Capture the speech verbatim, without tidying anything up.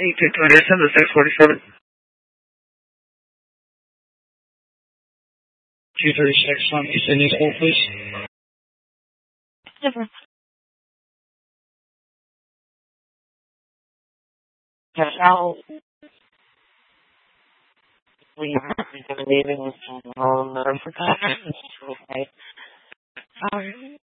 eight fifty-one, send the six forty-seven. two thirty-six on East Indian School, please. Different. That's how we are going to be leaving with some home. Okay. Sorry.